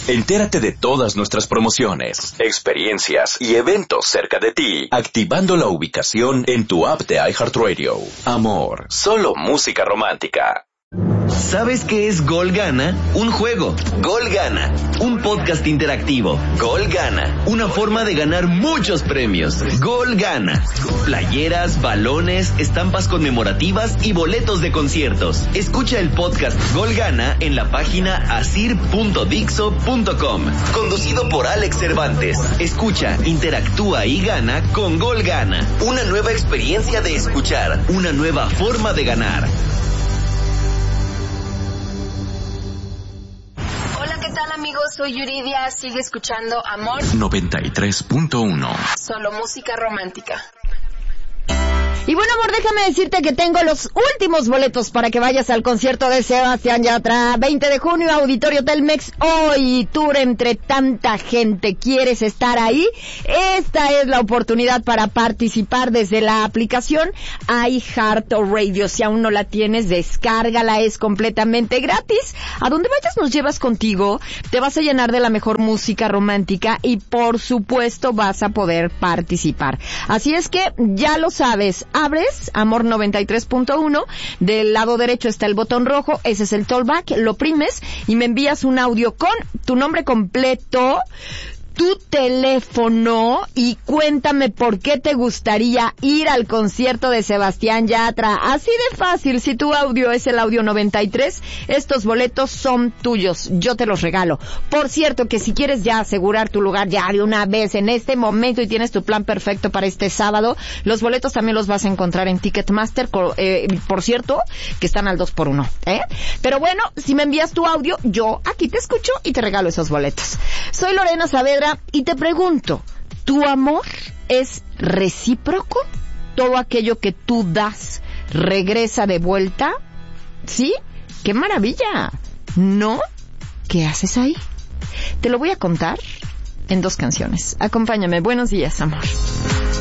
Entérate de todas nuestras promociones, experiencias y eventos cerca de ti, activando la ubicación en tu app de iHeartRadio. Amor, solo música romántica. ¿Sabes qué es Gol Gana? Un juego. Gol Gana. Un podcast interactivo. Gol Gana. Una forma de ganar muchos premios. Gol Gana. Playeras, balones, estampas conmemorativas y boletos de conciertos. Escucha el podcast Gol Gana en la página asir.dixo.com. Conducido por Alex Cervantes. Escucha, interactúa y gana con Gol Gana. Una nueva experiencia de escuchar. Una nueva forma de ganar. ¿Qué tal, amigos? Soy Yuridia. Sigue escuchando Amor 93.1. Solo música romántica. Y bueno, amor, déjame decirte que tengo los últimos boletos para que vayas al concierto de Sebastián Yatra. 20 de junio, Auditorio Telmex. Hoy, tour entre tanta gente. ¿Quieres estar ahí? Esta es la oportunidad para participar desde la aplicación iHeartRadio. Si aún no la tienes, descárgala, es completamente gratis. A donde vayas nos llevas contigo, te vas a llenar de la mejor música romántica y por supuesto vas a poder participar. Así es que ya lo sabes. Abres Amor 93.1, del lado derecho está el botón rojo, ese es el talkback, lo oprimes y me envías un audio con tu nombre completo, tu teléfono y cuéntame por qué te gustaría ir al concierto de Sebastián Yatra. Así de fácil, si tu audio es el audio 93, estos boletos son tuyos, yo te los regalo. Por cierto, que si quieres ya asegurar tu lugar ya de una vez en este momento y tienes tu plan perfecto para este sábado, los boletos también los vas a encontrar en Ticketmaster, por cierto, que están al 2x1, Pero bueno, si me envías tu audio, yo aquí te escucho y te regalo esos boletos. Soy Lorena Saavedra y te pregunto, ¿tu amor es recíproco? ¿Todo aquello que tú das regresa de vuelta? ¿Sí? ¡Qué maravilla! ¿No? ¿Qué haces ahí? Te lo voy a contar en 2 canciones. Acompáñame. Buenos días, amor.